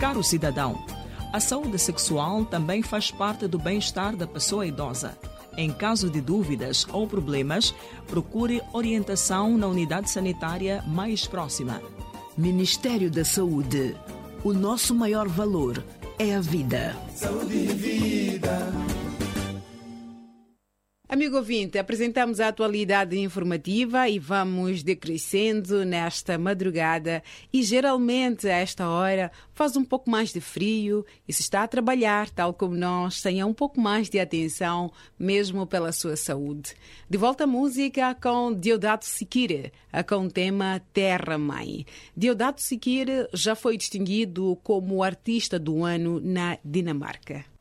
Caro cidadão, a saúde sexual também faz parte do bem-estar da pessoa idosa. Em caso de dúvidas ou problemas, procure orientação na unidade sanitária mais próxima. Ministério da Saúde. O nosso maior valor é a vida. Saúde e vida. Amigo ouvinte, apresentamos a atualidade informativa e vamos decrescendo nesta madrugada e geralmente a esta hora faz um pouco mais de frio e se está a trabalhar, tal como nós, tenha um pouco mais de atenção mesmo pela sua saúde. De volta à música com Deodato Sikire, com o tema Terra Mãe. Deodato Sikire já foi distinguido como artista do ano na Dinamarca.